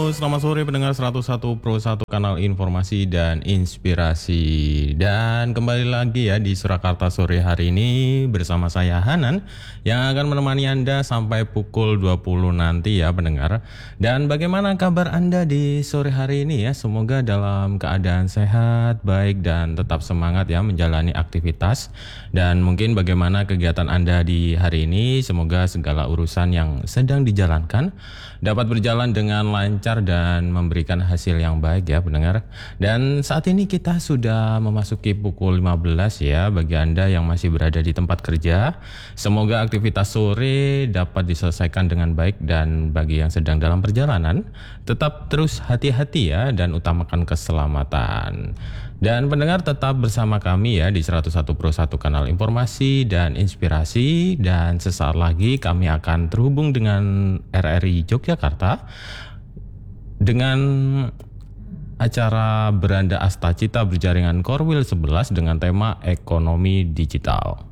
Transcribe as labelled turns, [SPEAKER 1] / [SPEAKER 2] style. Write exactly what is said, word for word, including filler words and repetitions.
[SPEAKER 1] Halo, selamat sore pendengar seratus satu Pro satu kanal informasi dan inspirasi. Dan kembali lagi ya di Surakarta sore hari ini bersama saya Hanan yang akan menemani Anda sampai pukul dua puluh nanti ya pendengar. Dan bagaimana kabar Anda di sore hari ini ya? Semoga dalam keadaan sehat, baik dan tetap semangat ya menjalani aktivitas. Dan mungkin bagaimana kegiatan Anda di hari ini? Semoga segala urusan yang sedang dijalankan dapat berjalan dengan lancar dan memberikan hasil yang baik ya pendengar. Dan saat ini kita sudah memasuki pukul lima belas ya bagi Anda yang masih berada di tempat kerja. Semoga aktivitas sore dapat diselesaikan dengan baik, dan bagi yang sedang dalam perjalanan tetap terus hati-hati ya dan utamakan keselamatan. Dan pendengar tetap bersama kami ya di seratus satu Pro satu kanal informasi dan inspirasi, dan sesaat lagi kami akan terhubung dengan R R I Yogyakarta dengan acara Beranda Astacita berjaringan Korwil sebelas dengan tema ekonomi digital.